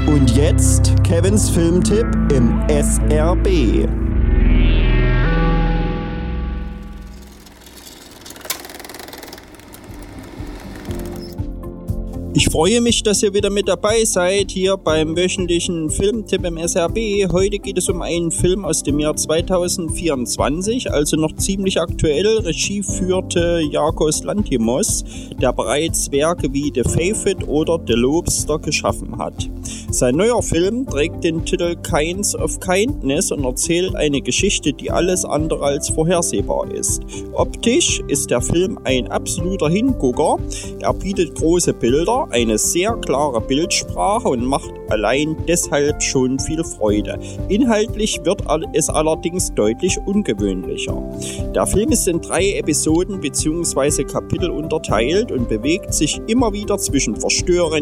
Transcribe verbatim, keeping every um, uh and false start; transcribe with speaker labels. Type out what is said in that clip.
Speaker 1: Und jetzt Kevins Filmtipp im S R B. Ich freue mich, dass ihr wieder mit dabei seid, hier beim wöchentlichen Filmtipp im S R B. Heute geht es um einen Film aus dem Jahr zweitausendvierundzwanzig, also noch ziemlich aktuell. Regie führte Yorgos Lanthimos, der bereits Werke wie The Favorite oder The Lobster geschaffen hat. Sein neuer Film trägt den Titel Kinds of Kindness und erzählt eine Geschichte, die alles andere als vorhersehbar ist. Optisch ist der Film ein absoluter Hingucker. Er bietet große Bilder, eine sehr klare Bildsprache und macht allein deshalb schon viel Freude. Inhaltlich wird es allerdings deutlich ungewöhnlicher. Der Film ist in drei Episoden bzw. Kapitel unterteilt und bewegt sich immer wieder zwischen verstörend